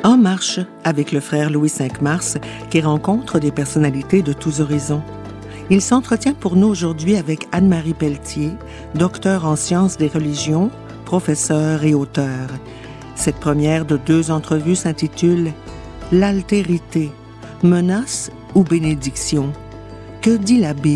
En marche avec le frère Louis V-Mars qui rencontre des personnalités de tous horizons. Il s'entretient pour nous aujourd'hui avec Anne-Marie Pelletier, docteure en sciences des religions, professeure et auteure. Cette première de 2 entrevues s'intitule « L'altérité, menace ou bénédiction? Que dit la Bible ?»